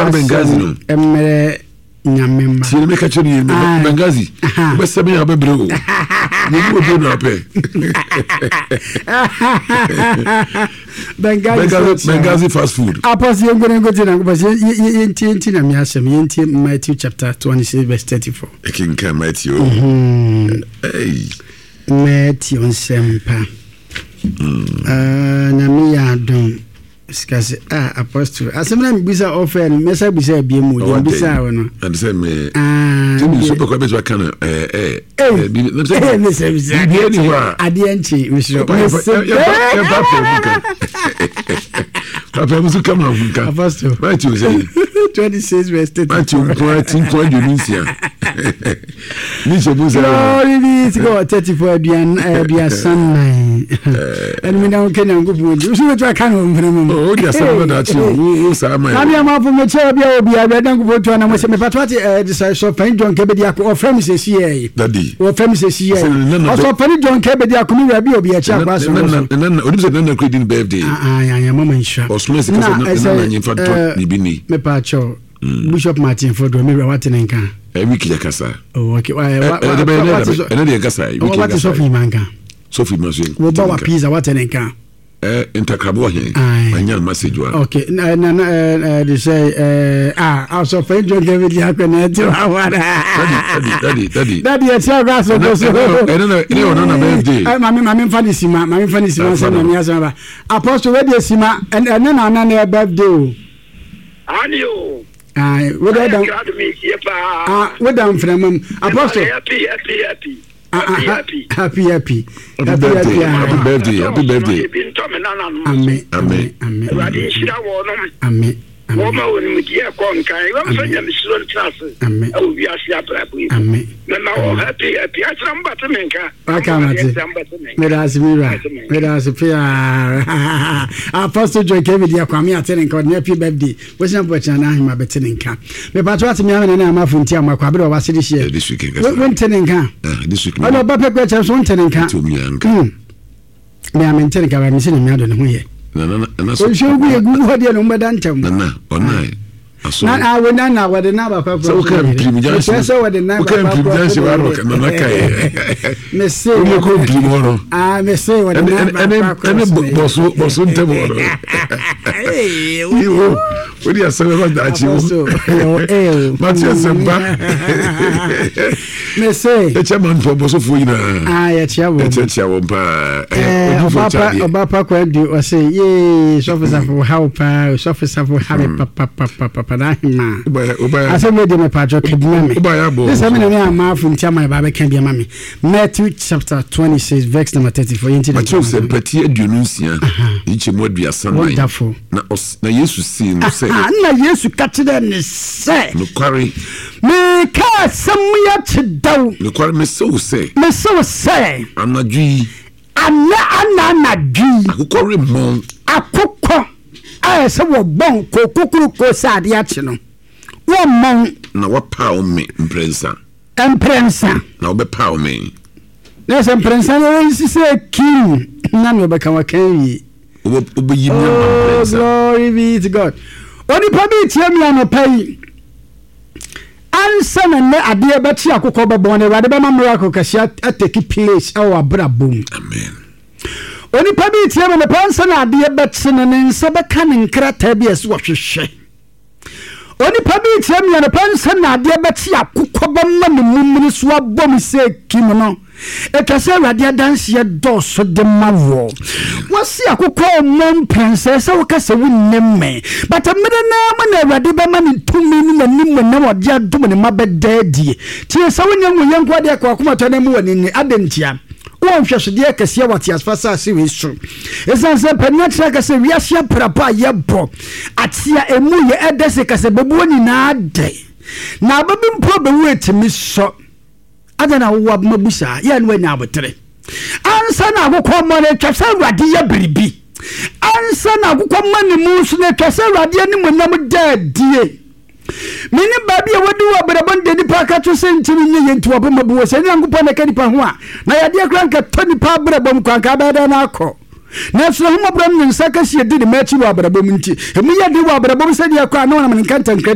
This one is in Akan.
Benghazi no emere nyamemba si me ka chiri Benghazi be se me abebre o ni go do na pe Benghazi fast food apostle ngo tina ngo yenti na mi asem yenti Matthew chapter 26 verse 34 ekinka Matthew hey Matthew sempa na mi ya don skase apostle asemna mi bisa offer mesa bisa bia mu je bisa wono and say me timi super ko bezo kana mesa bisa bia ni wa ade anchi we so papa musu kama funka apostle Matthew say 26 verse 30 Matthew ko Indonesia ni so buza glory be to God 34 bia sanai and me now can go for you so we can oh dia sama da chi wo sama na bia ma me che bia obi a dan go to na mo se me patwati so fan John Kebedi akọ o frame se sie daddy o frame se sie o so fan John Kebedi akọ mi rabi obi a cha kwa so na odi se na credit birthday ya mama insha o smese ka na nyin fa to ni bi ni me pa cho Bishop Martin Fodo me what nka wiki ya kasa oh okay ene de kasa wiki what Sophie manka Sophie maso wo ba wa pizza what nka intercrabo here manya message wa okay na they say also for John David yakona to awara daddy ya tia gas so ene ono na birthday mami fanisima say na mi asaba apostle we dey sima ene na birthday Anio. We don't. We don't from apostle. Happy. Happy birthday. Amen. Woman will be a conqueror. I'm saying, Mr. Class. Amen. I will be a shepherd. Amen. Now, happy. I am Bataminka. I can't. Let us be right. Let us appear. Apostle Joy Kevin, dear Kwame, attending called Happy Birthday. Was not what I am a betting camp. The Patriots, me and I'm a Funtia, my Quabro was this year. This weekend. When telling camp. This week. I know Papa Gretchen's one telling camp to me. Me, I'm telling you, I'm missing a million here. Na so show we a good idea no madan tam na online aso na I would na what the number papa so can prim jansi so what the number can prim jansi wa ro na na kai me say we ko prim ho me say what the number and boso ntebo ro yo we dia sabe ba da chi ma che semba me say e chairman for boso fo ina ya chia wo pa Papa ko di o say ye so for help so for have papa na hima ase me de me pajo kedina me this am na me am funtia my baba can be mama Matthew chapter 26 verse number 34 into the Matthew say pati adunusia ichi moduasa na Yesu si no say na Yesu ka kire ne say no kware me ka samuya chidaw no kware me so say anadwi ana dwi akukore mon akukọ se wo bon ko kukuru ko sade a che no wo mon na wo paw me mprensa na wo be paw me na se mprensa no si se king na no be kan wa kan yi wo be yim na mprensa glory be to God oni pa bi tie mi ano pai ansa na ne ade be ti akukọ be bon ne wade be ma miracle ka sia ateki place awa brabom amen oni pa bi tie me ne pansa na ade betene ne nsa be ka ne nkrata bi ese wo hwehwe oni pa bi tie me ne pansa na ade beti akukọ be ma ne mumuni so abom se kim no etwase awade dance ye doso de mawo wasi akukọ mom prense se wo ka se wonnem me but amere na awade be ma ne tumi ni na nim na wode adom ne mabedadie tie se wonyen wo yenko de akwa to na mu wani adentia won hwehwe de akase wati asfasa se we so esanse penatra kase wiase prapa yebo atia emu ye edese kase bebu ni na ade na babim pro be wetimi so adana wo mabusa ye no anya abotre ansa na akukọ mo ne twase awade ya biribi ansa na akukọ mo ne mu so ne twase awade ni monam dadie mini babi e wodi wo brabon de nipa ka to sentini nye yentu wo mabu wo se nyankopɔ na ka nipa ho a na yade akran ka to nipa brabom kwan ka bada na akɔ na so ho mabram nsa ka sie di de machi wo brabom nti emu yade wo brabom se de akɔ na wona man kan tankra